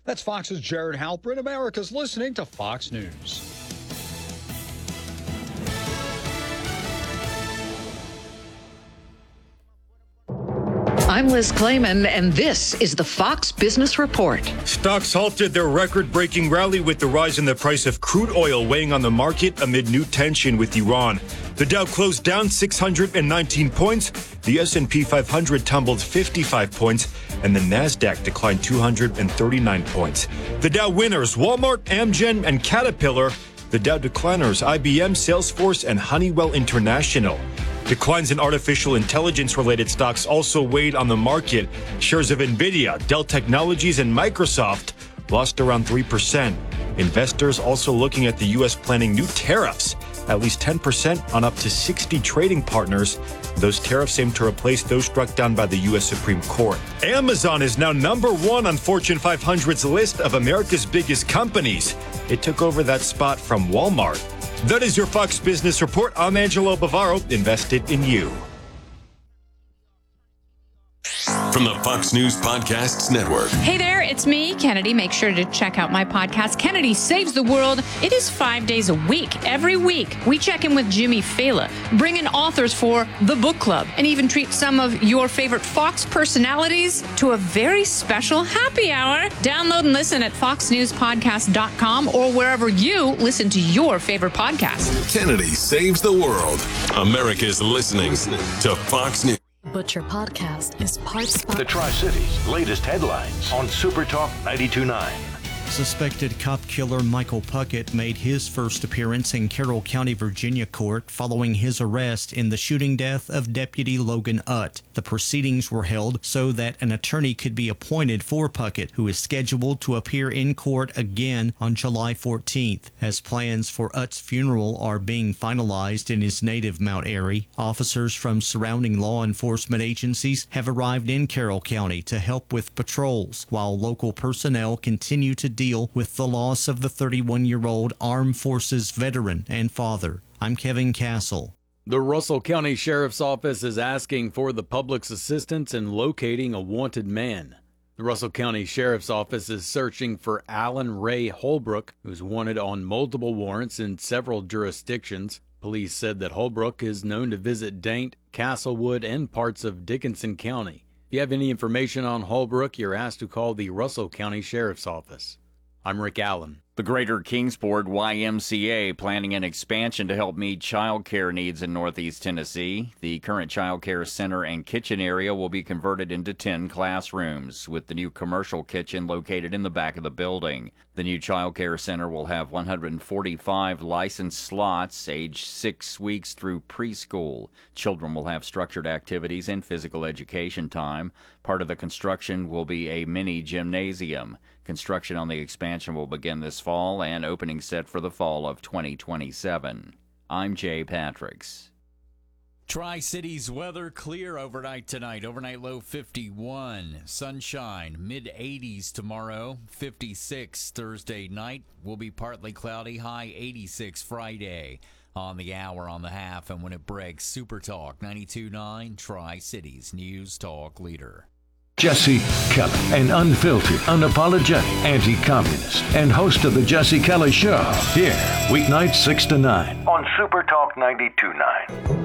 That's Fox's Jared Halpern. America's listening to Fox News. I'm Liz Clayman, and this is the Fox Business Report. Stocks halted their record-breaking rally with the rise in the price of crude oil weighing on the market amid new tension with Iran. The Dow closed down 619 points, the S&P 500 tumbled 55 points, and the Nasdaq declined 239 points. The Dow winners, Walmart, Amgen, and Caterpillar. The Dow decliners, IBM, Salesforce, and Honeywell International. Declines in artificial intelligence-related stocks also weighed on the market. Shares of NVIDIA, Dell Technologies, and Microsoft lost around 3%. Investors also looking at the U.S. planning new tariffs, at least 10% on up to 60 trading partners. Those tariffs aim to replace those struck down by the U.S. Supreme Court. Amazon is now number one on Fortune 500's list of America's biggest companies. It took over that spot from Walmart. That is your Fox Business Report. I'm Angelo Bavaro, invested in you. From the Fox News Podcasts Network. Hey there, it's me, Kennedy. Make sure to check out my podcast, Kennedy Saves the World. It is 5 days a week. Every week, we check in with Jimmy Fallon, bring in authors for the book club, and even treat some of your favorite Fox personalities to a very special happy hour. Download and listen at foxnewspodcast.com or wherever you listen to your favorite podcast. Kennedy Saves the World. America's listening to Fox News. Butcher Podcast is part sponsor. The Tri-Cities' latest headlines on Super Talk 92.9. Suspected cop killer Michael Puckett made his first appearance in Carroll County, Virginia court following his arrest in the shooting death of Deputy Logan Utt. The proceedings were held so that an attorney could be appointed for Puckett, who is scheduled to appear in court again on July 14th. As plans for Utt's funeral are being finalized in his native Mount Airy, officers from surrounding law enforcement agencies have arrived in Carroll County to help with patrols, while local personnel continue to deal with the loss of the 31-year-old Armed Forces veteran and father. I'm Kevin Castle. The Russell County Sheriff's Office is asking for the public's assistance in locating a wanted man. The Russell County Sheriff's Office is searching for Alan Ray Holbrook, who's wanted on multiple warrants in several jurisdictions. Police said that Holbrook is known to visit Daint, Castlewood, and parts of Dickinson County. If you have any information on Holbrook, you're asked to call the Russell County Sheriff's Office. I'm Rick Allen. The Greater Kingsport YMCA planning an expansion to help meet child care needs in Northeast Tennessee. The current child care center and kitchen area will be converted into 10 classrooms, with the new commercial kitchen located in the back of the building. The new child care center will have 145 licensed slots, aged 6 weeks through preschool. Children will have structured activities and physical education time. Part of the construction will be a mini gymnasium. Construction on the expansion will begin this fall and opening set for the fall of 2027. I'm Jay Patricks. Tri-Cities weather clear overnight tonight. Overnight low 51. Sunshine, mid-80s tomorrow. 56 Thursday night. Will be partly cloudy. High 86 Friday. On the hour, on the half, and when it breaks, Super Talk 92.9, Tri-Cities News Talk Leader. Jesse Kelly, an unfiltered, unapologetic anti-communist, and host of the Jesse Kelly Show. Here, weeknights 6 to 9 on Super Talk 92.9.